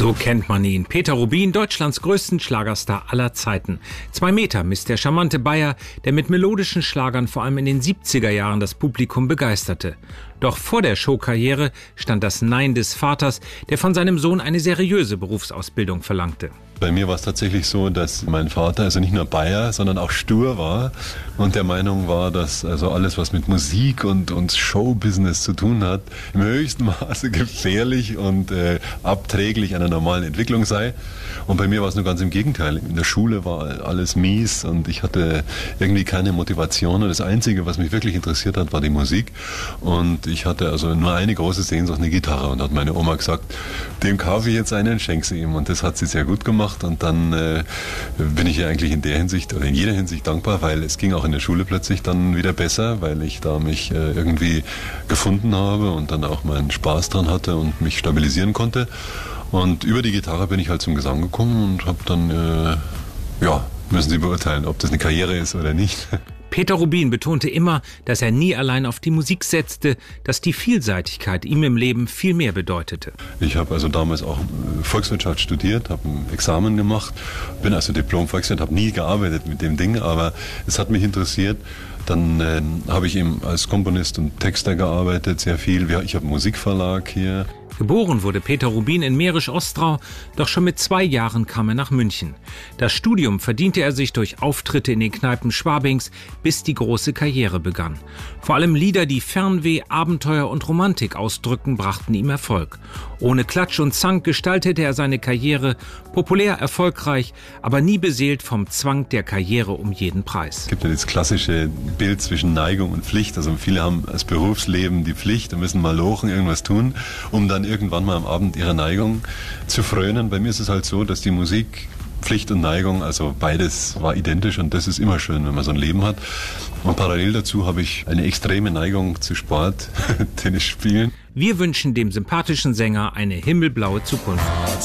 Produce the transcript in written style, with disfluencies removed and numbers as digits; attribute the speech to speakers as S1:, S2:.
S1: So kennt man ihn. Peter Rubin, Deutschlands größten Schlagerstar aller Zeiten. 2 Meter misst der charmante Bayer, der mit melodischen Schlagern vor allem in den 70er Jahren das Publikum begeisterte. Doch vor der Showkarriere stand das Nein des Vaters, der von seinem Sohn eine seriöse Berufsausbildung verlangte.
S2: Bei mir war es tatsächlich so, dass mein Vater also nicht nur Bayer, sondern auch stur war und der Meinung war, dass also alles, was mit Musik und Showbusiness zu tun hat, im höchsten Maße gefährlich und abträglich einer normalen Entwicklung sei. Und bei mir war es nur ganz im Gegenteil. In der Schule war alles mies und ich hatte irgendwie keine Motivation. Und das Einzige, was mich wirklich interessiert hat, war die Musik. Und ich hatte also nur eine große Sehnsucht, eine Gitarre. Und hat meine Oma gesagt, dem kaufe ich jetzt einen, schenke sie ihm. Und das hat sie sehr gut gemacht. Und dann bin ich ihr eigentlich in der Hinsicht oder in jeder Hinsicht dankbar, weil es ging auch in der Schule plötzlich dann wieder besser, weil ich da mich irgendwie gefunden habe und dann auch meinen Spaß dran hatte und mich stabilisieren konnte. Und über die Gitarre bin ich halt zum Gesang gekommen und habe dann, müssen Sie beurteilen, ob das eine Karriere ist oder nicht.
S1: Peter Rubin betonte immer, dass er nie allein auf die Musik setzte, dass die Vielseitigkeit ihm im Leben viel mehr bedeutete.
S2: Ich habe also damals auch Volkswirtschaft studiert, habe ein Examen gemacht, bin also Diplom-Volkswirt, habe nie gearbeitet mit dem Ding, aber es hat mich interessiert. Dann habe ich eben als Komponist und Texter gearbeitet, sehr viel. Ich habe einen Musikverlag hier.
S1: Geboren wurde Peter Rubin in Mährisch-Ostrau, doch schon mit 2 Jahren kam er nach München. Das Studium verdiente er sich durch Auftritte in den Kneipen Schwabings, bis die große Karriere begann. Vor allem Lieder, die Fernweh, Abenteuer und Romantik ausdrücken, brachten ihm Erfolg. Ohne Klatsch und Zank gestaltete er seine Karriere, populär, erfolgreich, aber nie beseelt vom Zwang der Karriere um jeden Preis.
S2: Es gibt ja das klassische Bild zwischen Neigung und Pflicht. Also viele haben als Berufsleben die Pflicht und müssen mal lochen, irgendwas tun, um dann irgendwann mal am Abend ihrer Neigung zu frönen. Bei mir ist es halt so, dass die Musik, Pflicht und Neigung, also beides war identisch und das ist immer schön, wenn man so ein Leben hat. Und parallel dazu habe ich eine extreme Neigung zu Sport, Tennis spielen.
S1: Wir wünschen dem sympathischen Sänger eine himmelblaue Zukunft.